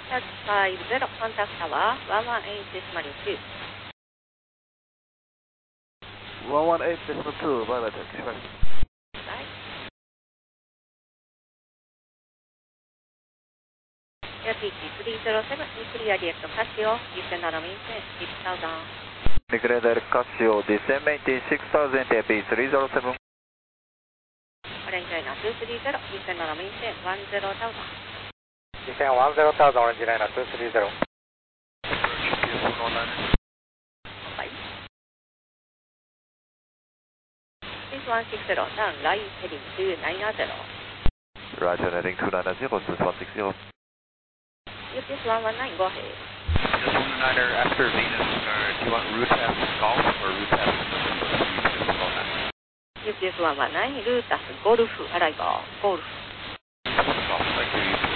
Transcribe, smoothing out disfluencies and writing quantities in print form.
50, contact tower 118.2. 118.2, bye bye, taxi. Bye. Airpeak 307, clear direct Casio, descend on maintain 6000. Declare direct Casio, descend maintain 6000, Airpeak 307. Orange China 230, descend on maintain 10,000. Descend 10,000, Orange China 230. Bye. 6160, down, line heading 290. Roger, heading 290, 6160. UPS 119, go ahead. UPS 119er after Venus, do you want route as golf or route as UPS 119, route as golf, arrival, golf. Golf, thank you.